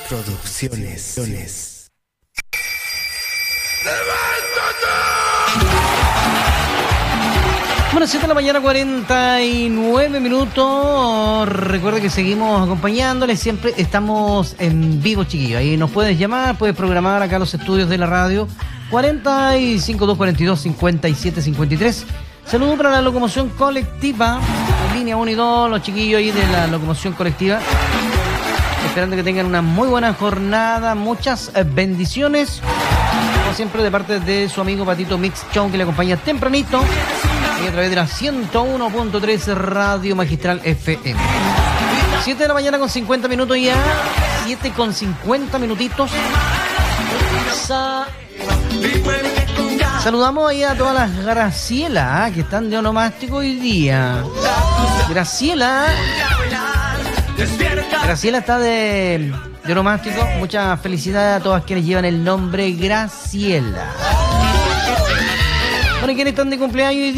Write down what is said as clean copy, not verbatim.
Producciones. Bueno, 7 de la mañana, 49 minutos. Recuerda que seguimos acompañándoles. Siempre estamos en vivo, chiquillos. Ahí nos puedes llamar, puedes programar acá los estudios de la radio. 45-242-5753. Saludos para la locomoción colectiva. Línea 1 y 2, los chiquillos ahí de la locomoción colectiva. Esperando que tengan una muy buena jornada. Muchas bendiciones. Como siempre, de parte de su amigo Patito Mix Show, que le acompaña tempranito. Y a través de la 101.3 Radio Magistral FM. 7 de la mañana con 50 minutos ya. 7 con 50 minutitos. Saludamos ahí a todas las Gracielas que están de onomástico hoy día. Graciela está de onomástico. Muchas felicidades a todas quienes llevan el nombre Graciela. Bueno, ¿y quiénes están de cumpleaños hoy día?